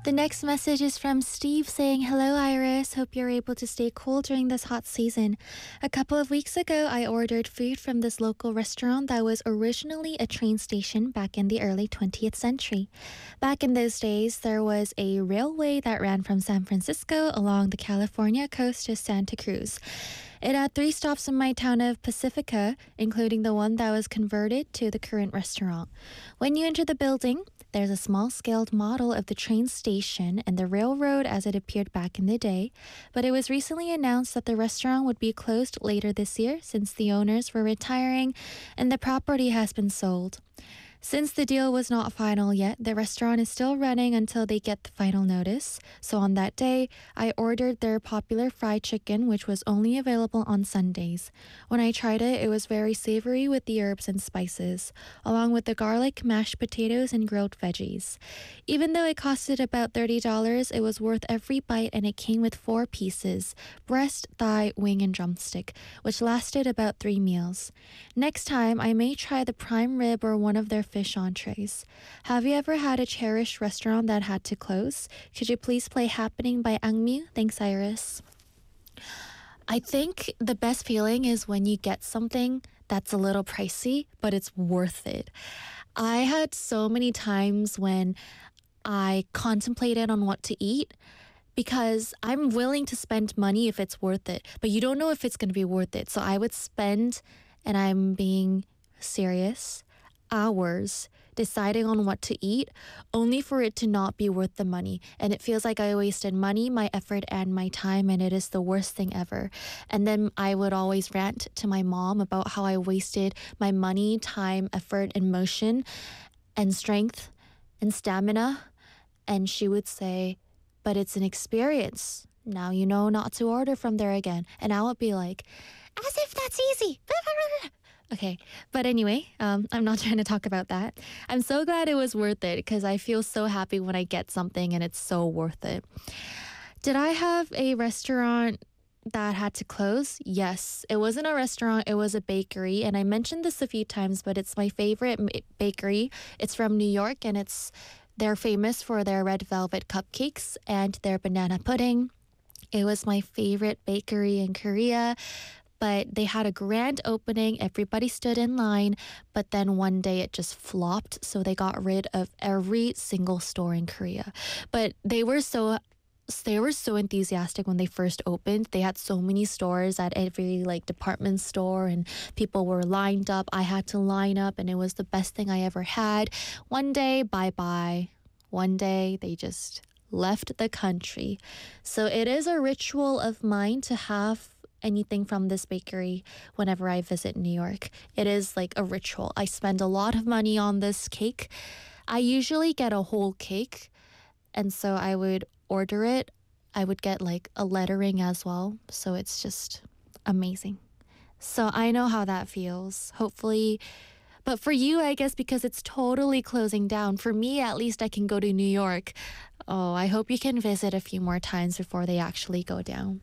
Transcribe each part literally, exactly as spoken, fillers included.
The next message is from Steve saying, "Hello Iris, hope you're able to stay cool during this hot season. A couple of weeks ago, I ordered food from this local restaurant that was originally a train station back in the early twentieth century. Back in those days, there was a railway that ran from San Francisco along the California coast to Santa Cruz. It had three stops in my town of Pacifica, including the one that was converted to the current restaurant. When you enter the building, there's a small-scaled model of the train station and the railroad as it appeared back in the day, but it was recently announced that the restaurant would be closed later this year since the owners were retiring and the property has been sold. Since the deal was not final yet, the restaurant is still running until they get the final notice. So on that day, I ordered their popular fried chicken, which was only available on Sundays. When I tried it, it was very savory with the herbs and spices, along with the garlic, mashed potatoes, and grilled veggies. Even though it costed about thirty dollars, it was worth every bite, and it came with four pieces: breast, thigh, wing, and drumstick, which lasted about three meals. Next time, I may try the prime rib or one of their fish entrees. Have you ever had a cherished restaurant that had to close? Could you please play Happening by Angmyu? Thanks, Iris." I think the best feeling is when you get something that's a little pricey, but it's worth it. I had so many times when I contemplated on what to eat because I'm willing to spend money if it's worth it, but you don't know if it's going to be worth it. So I would spend, and I'm being serious, hours deciding on what to eat only for it to not be worth the money. And it feels like I wasted money, my effort, and my time, and it is the worst thing ever. And then I would always rant to my mom about how I wasted my money, time, effort, and motion, and strength, and stamina. And she would say, "But it's an experience. Now you know not to order from there again." And I would be like, "As if that's easy." Okay, but anyway, um, I'm not trying to talk about that. I'm so glad it was worth it because I feel so happy when I get something and it's so worth it. Did I have a restaurant that had to close? Yes, it wasn't a restaurant, it was a bakery, and I mentioned this a few times, but it's my favorite m- bakery. It's from New York, and it's they're famous for their red velvet cupcakes and their banana pudding. It was my favorite bakery in Korea. But they had a grand opening. Everybody stood in line, but then one day it just flopped. So they got rid of every single store in Korea. But they were so they were so enthusiastic when they first opened. They had so many stores at every like department store, and people were lined up. I had to line up, and it was the best thing I ever had. One day, bye bye. One day, they just left the country. So it is a ritual of mine to have anything from this bakery whenever I visit New York. It is like a ritual. I spend a lot of money on this cake. I usually get a whole cake, and so I would order it. I would get like a lettering as well, so it's just amazing. So I know how that feels. Hopefully, but for you, I guess because it's totally closing down. For me, at least I can go to New York. Oh, I hope you can visit a few more times before they actually go down.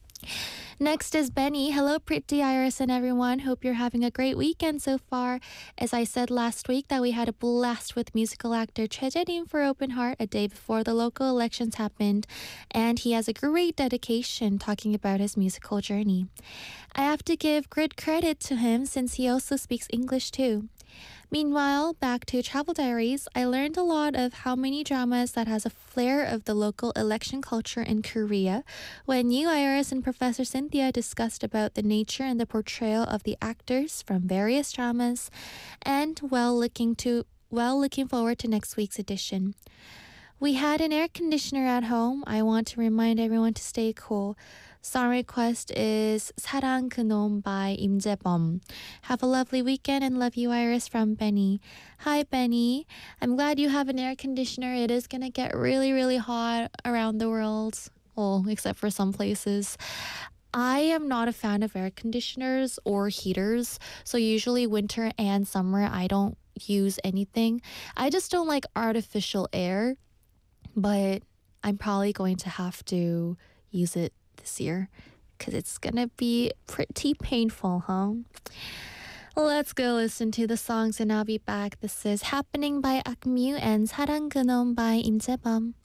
Next is Benny. "Hello, Pretty Iris and everyone. Hope you're having a great weekend so far. As I said last week that we had a blast with musical actor Choi Jae-rim for Open Heart a day before the local elections happened, and he has a great dedication talking about his musical journey. I have to give great credit to him since he also speaks English too. Meanwhile, back to Travel Diaries, I learned a lot of how many dramas that has a flair of the local election culture in Korea when you, Iris, and Professor Cynthia discussed about the nature and the portrayal of the actors from various dramas, and well looking to well looking forward to next week's edition. We had an air conditioner at home. I want to remind everyone to stay cool. Song request is 사랑 그놈 by Im Jae-bum. Have a lovely weekend and love you, Iris, from Benny. Hi, Benny. I'm glad you have an air conditioner. It is going to get really, really hot around the world. Well, except for some places. I am not a fan of air conditioners or heaters. So usually winter and summer, I don't use anything. I just don't like artificial air. But I'm probably going to have to use it this year because it's gonna be pretty painful, huh? Let's go listen to the songs and I'll be back. This is Happening by Angmyu and 사랑 그놈 by Im Jae-bum.